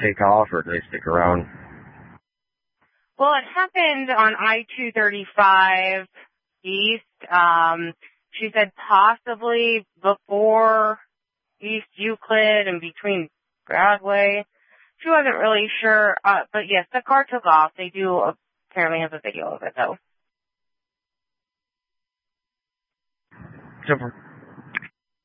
take off, or do they stick around? Well, it happened on I-235 East. She said possibly before East Euclid and between Broadway. She wasn't really sure, but yes, the car took off. They do apparently have a video of it, though. Super.